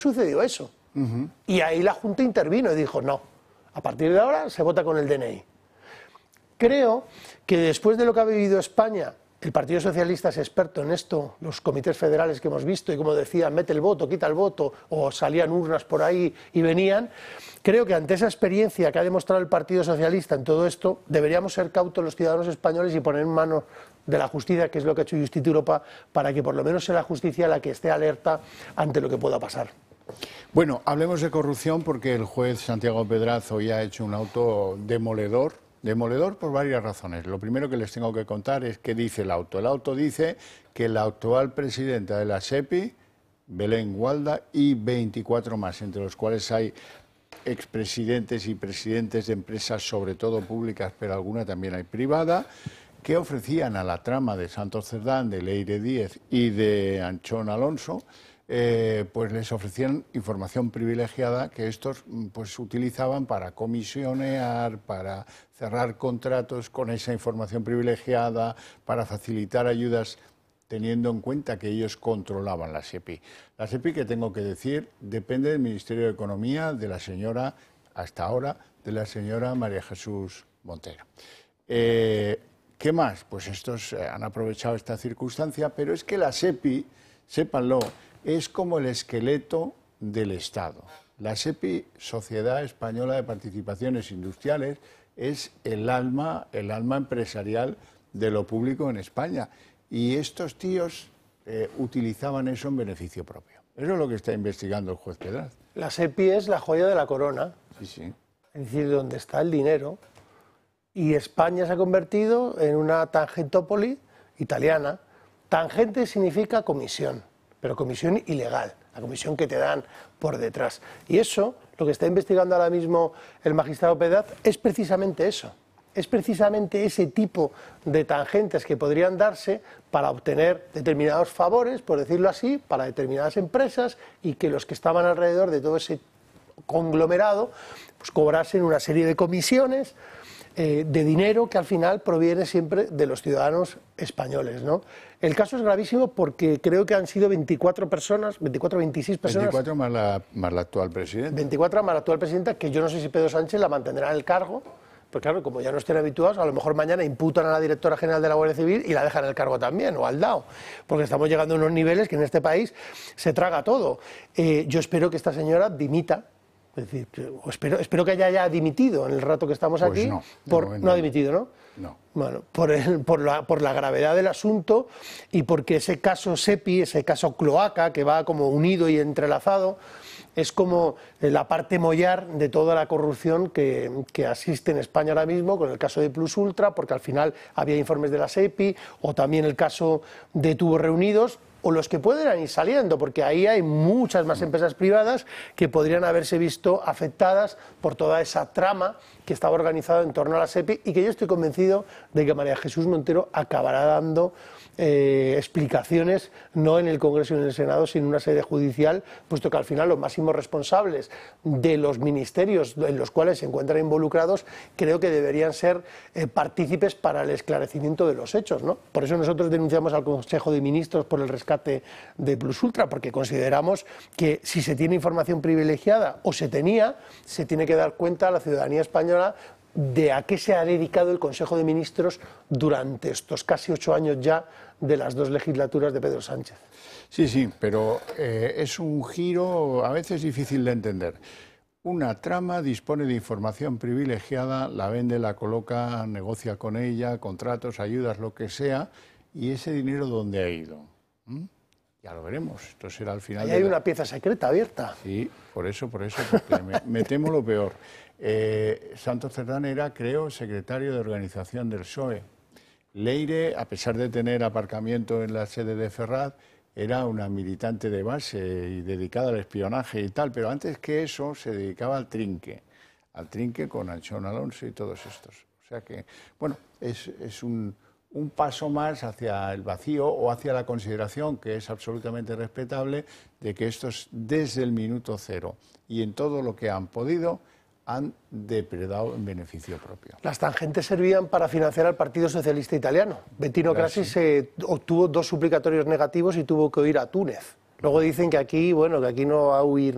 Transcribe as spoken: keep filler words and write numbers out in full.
sucedió eso. Uh-huh. Y ahí la Junta intervino y dijo, no, a partir de ahora se vota con el D N I. Creo que después de lo que ha vivido España, el Partido Socialista es experto en esto, los comités federales que hemos visto, y como decía, mete el voto, quita el voto, o salían urnas por ahí y venían. Creo que ante esa experiencia que ha demostrado el Partido Socialista en todo esto, deberíamos ser cautos los ciudadanos españoles y poner en manos de la justicia, que es lo que ha hecho Justicia Europa, para que por lo menos sea la justicia la que esté alerta ante lo que pueda pasar. Bueno, hablemos de corrupción porque el juez Santiago Pedraz hoy ha hecho un auto demoledor. Demoledor por varias razones. Lo primero que les tengo que contar es qué dice el auto. El auto dice que la actual presidenta de la SEPI, Belén Gualda, y veinticuatro más, entre los cuales hay expresidentes y presidentes de empresas, sobre todo públicas, pero alguna también hay privada, que ofrecían a la trama de Santos Cerdán, de Leire Díez y de Anchón Alonso, Eh, pues les ofrecían información privilegiada que estos pues utilizaban para comisionear, para cerrar contratos con esa información privilegiada, para facilitar ayudas, teniendo en cuenta que ellos controlaban la SEPI. La SEPI, que tengo que decir, depende del Ministerio de Economía de la señora, hasta ahora, de la señora María Jesús Montero. Eh, ¿Qué más? Pues estos han aprovechado esta circunstancia, pero es que la SEPI, sépanlo, es como el esqueleto del Estado. La SEPI, Sociedad Española de Participaciones Industriales, es el alma, el alma empresarial de lo público en España. Y estos tíos eh, utilizaban eso en beneficio propio. Eso es lo que está investigando el juez Pedraz. La SEPI es la joya de la corona. Sí, sí. Es decir, donde está el dinero. Y España se ha convertido en una tangentópoli italiana. Tangente significa comisión, pero comisión ilegal, la comisión que te dan por detrás. Y eso, lo que está investigando ahora mismo el magistrado Pedraz, es precisamente eso. Es precisamente ese tipo de tangentes que podrían darse para obtener determinados favores, por decirlo así, para determinadas empresas, y que los que estaban alrededor de todo ese conglomerado pues cobrasen una serie de comisiones, Eh, de dinero que al final proviene siempre de los ciudadanos españoles, ¿no? El caso es gravísimo porque creo que han sido veinticuatro personas, veinticuatro, veintiséis personas... veinticuatro más la, más la actual presidenta. veinticuatro más la actual presidenta, que yo no sé si Pedro Sánchez la mantendrá en el cargo, porque claro, como ya no estén habituados, a lo mejor mañana imputan a la directora general de la Guardia Civil y la dejan en el cargo también, o al lado, porque estamos llegando a unos niveles que en este país se traga todo. Eh, yo espero que esta señora dimita. Es decir, espero, espero que haya ya dimitido en el rato que estamos pues aquí. No, por, no, no ha dimitido, ¿no? No. Bueno, por, el, por, la, por la gravedad del asunto y porque ese caso SEPI, ese caso cloaca, que va como unido y entrelazado, es como la parte mollar de toda la corrupción que, que asiste en España ahora mismo, con el caso de Plus Ultra, porque al final había informes de la SEPI, o también el caso de Tubos Reunidos, o los que pueden ir saliendo, porque ahí hay muchas más empresas privadas que podrían haberse visto afectadas por toda esa trama que estaba organizada en torno a la SEPI, y que yo estoy convencido de que María Jesús Montero acabará dando eh, explicaciones, no en el Congreso y en el Senado, sino en una sede judicial, puesto que al final los máximos responsables de los ministerios en los cuales se encuentran involucrados creo que deberían ser eh, partícipes para el esclarecimiento de los hechos, ¿no? Por eso nosotros denunciamos al Consejo de Ministros por el rescate de Plus Ultra, porque consideramos que si se tiene información privilegiada o se tenía, se tiene que dar cuenta a la ciudadanía española de a qué se ha dedicado el Consejo de Ministros durante estos casi ocho años ya de las dos legislaturas de Pedro Sánchez. Sí, sí, pero eh, es un giro a veces difícil de entender. Una trama dispone de información privilegiada, la vende, la coloca, negocia con ella, contratos, ayudas, lo que sea, y ese dinero ¿dónde ha ido? ¿Mm? Ya lo veremos, esto será al final. Ahí hay la... una pieza secreta abierta. Sí, por eso, por eso, porque me, me temo lo peor. Eh, Santos Cerdán era, creo, secretario de organización del P S O E. Leire, a pesar de tener aparcamiento en la sede de Ferraz, era una militante de base y dedicada al espionaje y tal, pero antes que eso se dedicaba al trinque, al trinque con Anchón Alonso y todos estos. O sea que, bueno, es, es un... un paso más hacia el vacío o hacia la consideración, que es absolutamente respetable, de que estos desde el minuto cero y en todo lo que han podido han depredado en beneficio propio. Las tangentes servían para financiar al Partido Socialista Italiano. Bettino Craxi se obtuvo dos suplicatorios negativos y tuvo que huir a Túnez. Luego dicen que aquí, bueno, que aquí no va a huir